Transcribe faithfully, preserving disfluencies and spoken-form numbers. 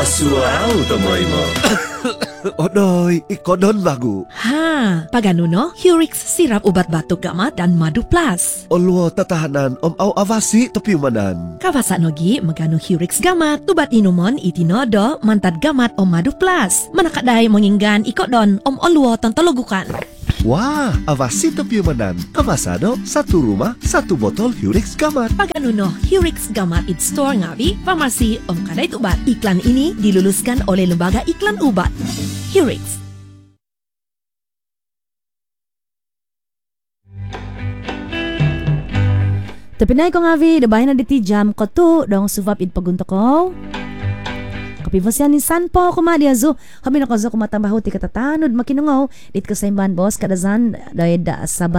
Suau tamoy mo. Odoy, ikodon lagu. Ha, pagano no? Hurix sirap ubat batuk gamat dan madu plus. Olwo tatahanan om au avasi topiumanan. Kawasa nogi magano Hurix gamat, tubat inumon itinodo mantad gamat om madu plus. Manakaday menginggan ikodon om olwo tantologukan. Wah, avasi topiumanan. Kawasado, satu rumah, satu botol Hurix gamat. Pagano no? Hurix gamat it store ngawi, farmasi om kadai ubat. Iklan ini diluluskan oleh Lembaga Iklan Ubat. Hurix. Tapi na ko ngawi, dabahin na diti jam ko to, dong suvap id pagunto ko. Kapivasyan ni Sanpo kumadia zo. Kami na ko zo kumatambaho ti katatanod makinungaw. Dit ko sa imban boss kadazan dahil da sabay.